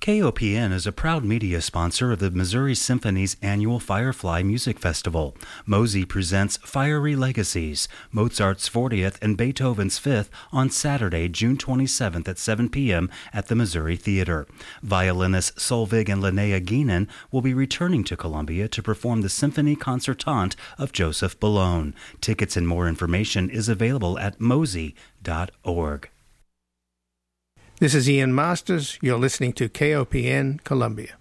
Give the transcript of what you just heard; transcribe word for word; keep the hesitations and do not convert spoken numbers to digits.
K O P N is a proud media sponsor of the Missouri Symphony's annual Firefly Music Festival. Mosey presents Fiery Legacies, Mozart's fortieth and Beethoven's fifth on Saturday, June twenty-seventh at seven p.m. at the Missouri Theater. Violinists Solveig and Linnea Geenan will be returning to Columbia to perform the Symphony Concertante of Joseph Boulogne. Tickets and more information is available at mosey dot org. This is Ian Masters. You're listening to K O P N Columbia.